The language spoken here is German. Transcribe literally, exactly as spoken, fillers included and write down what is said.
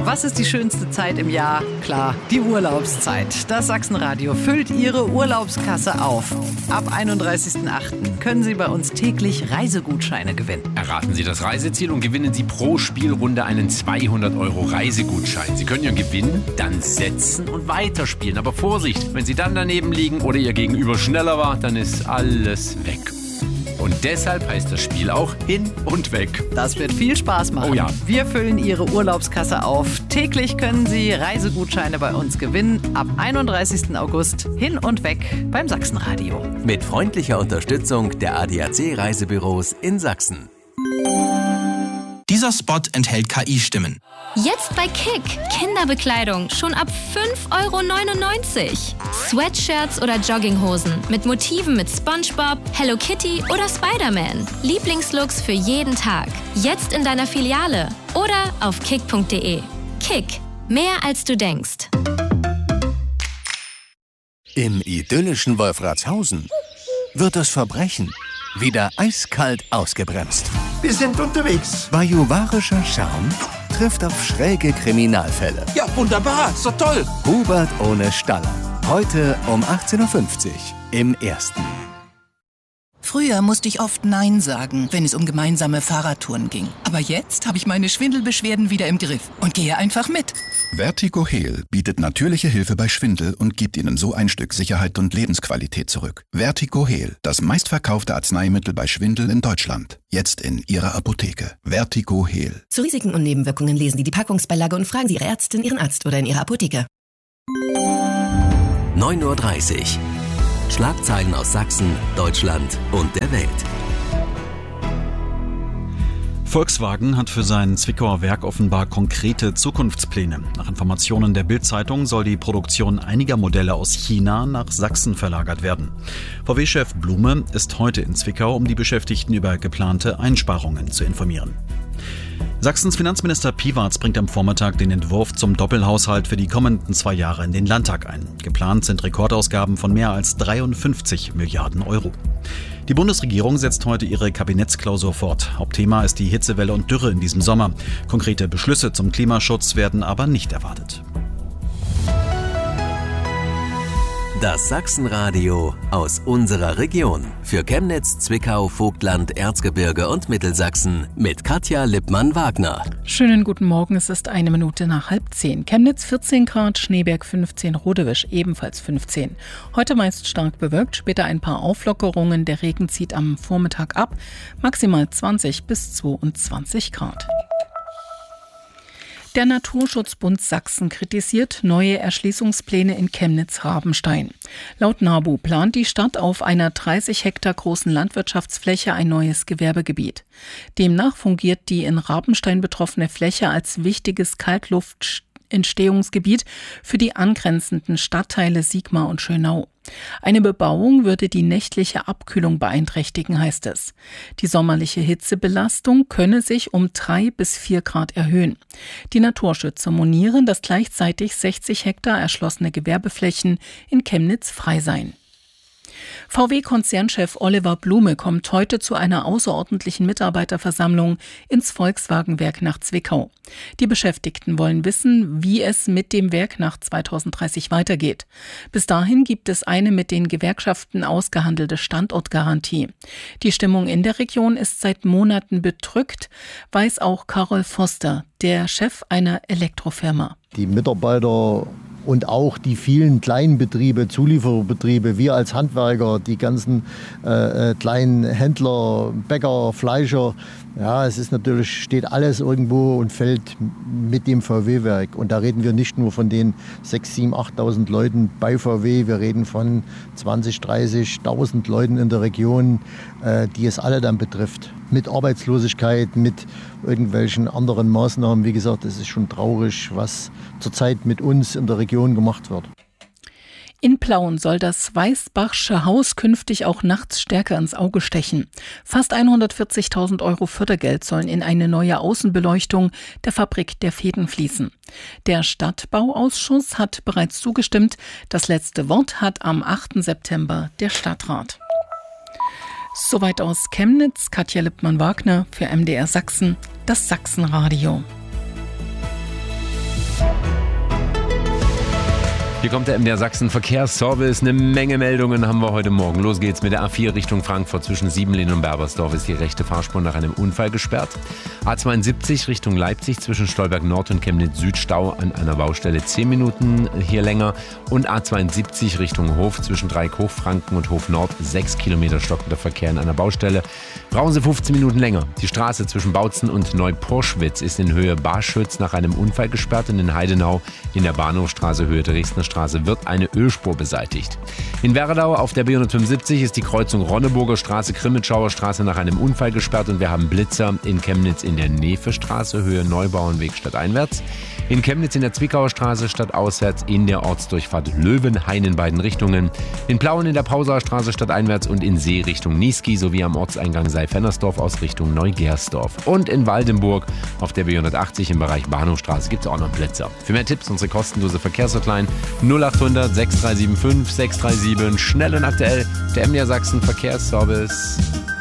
Was ist die schönste Zeit im Jahr? Klar, die Urlaubszeit. Das Sachsenradio füllt Ihre Urlaubskasse auf. Ab einunddreißigsten achten können Sie bei uns täglich Reisegutscheine gewinnen. Erraten Sie das Reiseziel und gewinnen Sie pro Spielrunde einen zweihundert Euro Reisegutschein. Sie können Ihren Gewinn dann setzen und weiterspielen. Aber Vorsicht, wenn Sie dann daneben liegen oder Ihr Gegenüber schneller war, dann ist alles weg. Und deshalb heißt das Spiel auch Hin und Weg. Das wird viel Spaß machen. Oh ja. Wir füllen Ihre Urlaubskasse auf. Täglich können Sie Reisegutscheine bei uns gewinnen. Ab einunddreißigsten August Hin und Weg beim Sachsenradio. Mit freundlicher Unterstützung der A D A C-Reisebüros in Sachsen. Dieser Spot enthält K I-Stimmen. Jetzt bei Kick. Kinderbekleidung schon ab fünf Euro neunundneunzig. Sweatshirts oder Jogginghosen mit Motiven mit SpongeBob, Hello Kitty oder Spider-Man. Lieblingslooks für jeden Tag. Jetzt in deiner Filiale oder auf kick punkt de. Kick. Mehr als du denkst. Im idyllischen Wolfratshausen wird das Verbrechen wieder eiskalt ausgebremst. Wir sind unterwegs. Bajuwarischer Charme trifft auf schräge Kriminalfälle. Ja, wunderbar. Ist doch toll. Hubert ohne Staller. Heute um achtzehn Uhr fünfzig im Ersten. Früher musste ich oft Nein sagen, wenn es um gemeinsame Fahrradtouren ging. Aber jetzt habe ich meine Schwindelbeschwerden wieder im Griff und gehe einfach mit. Vertigo Heal bietet natürliche Hilfe bei Schwindel und gibt Ihnen so ein Stück Sicherheit und Lebensqualität zurück. Vertigo Heal, das meistverkaufte Arzneimittel bei Schwindel in Deutschland. Jetzt in Ihrer Apotheke. Vertigo Heal. Zu Risiken und Nebenwirkungen lesen Sie die Packungsbeilage und fragen Sie Ihre Ärztin, Ihren Arzt oder in Ihrer Apotheke. neun Uhr dreißig. Schlagzeilen aus Sachsen, Deutschland und der Welt. Volkswagen hat für sein Zwickauer Werk offenbar konkrete Zukunftspläne. Nach Informationen der Bild-Zeitung soll die Produktion einiger Modelle aus China nach Sachsen verlagert werden. V W-Chef Blume ist heute in Zwickau, um die Beschäftigten über geplante Einsparungen zu informieren. Sachsens Finanzminister Piwarz bringt am Vormittag den Entwurf zum Doppelhaushalt für die kommenden zwei Jahre in den Landtag ein. Geplant sind Rekordausgaben von mehr als dreiundfünfzig Milliarden Euro. Die Bundesregierung setzt heute ihre Kabinettsklausur fort. Hauptthema ist die Hitzewelle und Dürre in diesem Sommer. Konkrete Beschlüsse zum Klimaschutz werden aber nicht erwartet. Das Sachsenradio aus unserer Region. Für Chemnitz, Zwickau, Vogtland, Erzgebirge und Mittelsachsen mit Katja Lippmann-Wagner. Schönen guten Morgen, es ist eine Minute nach halb zehn. Chemnitz vierzehn Grad, Schneeberg fünfzehn, Rodewisch ebenfalls fünfzehn. Heute meist stark bewölkt, später ein paar Auflockerungen. Der Regen zieht am Vormittag ab, maximal zwanzig bis zweiundzwanzig Grad. Der Naturschutzbund Sachsen kritisiert neue Erschließungspläne in Chemnitz-Rabenstein. Laut NABU plant die Stadt auf einer dreißig Hektar großen Landwirtschaftsfläche ein neues Gewerbegebiet. Demnach fungiert die in Rabenstein betroffene Fläche als wichtiges Kaltluftentstehungsgebiet für die angrenzenden Stadtteile Sigmar und Schönau. Eine Bebauung würde die nächtliche Abkühlung beeinträchtigen, heißt es. Die sommerliche Hitzebelastung könne sich um drei bis vier Grad erhöhen. Die Naturschützer monieren, dass gleichzeitig sechzig Hektar erschlossene Gewerbeflächen in Chemnitz frei seien. V W-Konzernchef Oliver Blume kommt heute zu einer außerordentlichen Mitarbeiterversammlung ins Volkswagenwerk nach Zwickau. Die Beschäftigten wollen wissen, wie es mit dem Werk nach zweitausenddreißig weitergeht. Bis dahin gibt es eine mit den Gewerkschaften ausgehandelte Standortgarantie. Die Stimmung in der Region ist seit Monaten bedrückt, weiß auch Karol Foster, der Chef einer Elektrofirma. Die Mitarbeiter und auch die vielen kleinen Betriebe, Zulieferbetriebe, wir als Handwerker, die ganzen äh, kleinen Händler, Bäcker, Fleischer, ja, es ist natürlich, steht alles irgendwo und fällt mit dem V W-Werk. Und da reden wir nicht nur von den sechstausend, siebentausend, achttausend Leuten bei V W, wir reden von zwanzigtausend, dreißigtausend Leuten in der Region, äh, die es alle dann betrifft. Mit Arbeitslosigkeit, mit irgendwelchen anderen Maßnahmen. Wie gesagt, es ist schon traurig, was zurzeit mit uns in der Region gemacht wird. In Plauen soll das Weißbachsche Haus künftig auch nachts stärker ins Auge stechen. Fast hundertvierzigtausend Euro Fördergeld sollen in eine neue Außenbeleuchtung der Fabrik der Fäden fließen. Der Stadtbauausschuss hat bereits zugestimmt. Das letzte Wort hat am achten September der Stadtrat. Soweit aus Chemnitz, Katja Lippmann-Wagner für M D R Sachsen, das Sachsenradio. Hier kommt der M D R Sachsen Verkehrsservice. Eine Menge Meldungen haben wir heute Morgen. Los geht's mit der A vier Richtung Frankfurt. Zwischen Siebenlehn und Berbersdorf ist die rechte Fahrspur nach einem Unfall gesperrt. A zweiundsiebzig Richtung Leipzig zwischen Stolberg Nord und Chemnitz Süd Stau an einer Baustelle zehn Minuten hier länger. Und A zweiundsiebzig Richtung Hof zwischen Dreieck-Hochfranken und Hof Nord sechs Kilometer stockender Verkehr an einer Baustelle. Brauchen Sie fünfzehn Minuten länger. Die Straße zwischen Bautzen und Neuporschwitz ist in Höhe Barschütz nach einem Unfall gesperrt. Und in Heidenau in der Bahnhofstraße Höhe Dresdner Straße wird eine Ölspur beseitigt. In Werdau auf der B hundertfünfundsiebzig ist die Kreuzung Ronneburger Straße, Grimmitschauer Straße nach einem Unfall gesperrt und wir haben Blitzer in Chemnitz in der Nefe-Straße, Höhe Neubauernweg stadteinwärts. In Chemnitz in der Zwickauer Straße stadtauswärts in der Ortsdurchfahrt Löwenhain in beiden Richtungen. In Plauen in der Pausauer Straße stadteinwärts und in See Richtung Niesky sowie am Ortseingang Seifennersdorf aus Richtung Neugersdorf. Und in Waldenburg auf der B hundertachtzig im Bereich Bahnhofstraße gibt es auch noch Blitzer. Für mehr Tipps unsere kostenlose Verkehrshotline null achthundert sechs drei sieben fünf sechs drei sieben. Schnell und aktuell der M D R Sachsen Verkehrsservice.